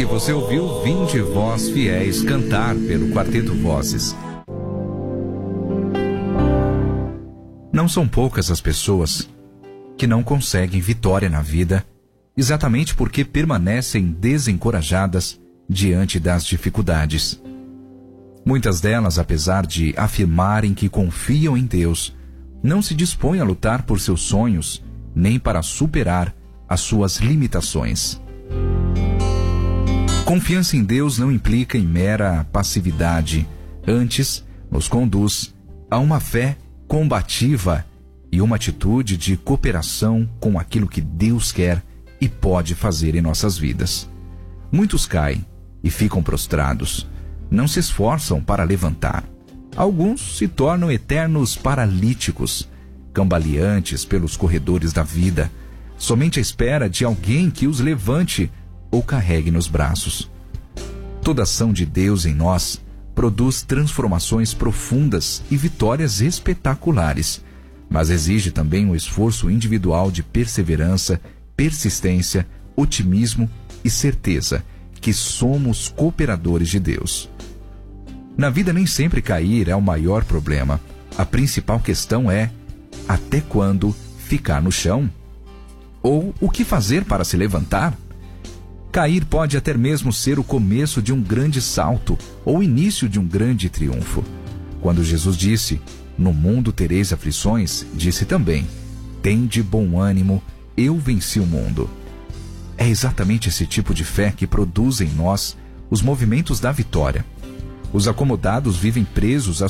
você ouviu Vinde Vós Fiéis cantar pelo Quarteto Vozes. Não são poucas as pessoas que não conseguem vitória na vida exatamente porque permanecem desencorajadas diante das dificuldades. Muitas delas, apesar de afirmarem que confiam em Deus, não se dispõem a lutar por seus sonhos nem para superar as suas limitações. Confiança em Deus não implica em mera passividade, antes nos conduz a uma fé combativa e uma atitude de cooperação com aquilo que Deus quer e pode fazer em nossas vidas. Muitos caem e ficam prostrados, não se esforçam para levantar. Alguns se tornam eternos paralíticos, cambaleantes pelos corredores da vida, somente à espera de alguém que os levante ou carregue nos braços. Toda ação de Deus em nós produz transformações profundas e vitórias espetaculares, mas exige também um esforço individual de perseverança, persistência, otimismo e certeza que somos cooperadores de Deus. Na vida nem sempre cair é o maior problema. A principal questão é: até quando ficar no chão? Ou o que fazer para se levantar? Cair pode até mesmo ser o começo de um grande salto ou o início de um grande triunfo. Quando Jesus disse: "No mundo tereis aflições", disse também: "Tende bom ânimo, eu venci o mundo". É exatamente esse tipo de fé que produz em nós os movimentos da vitória. Os acomodados vivem presos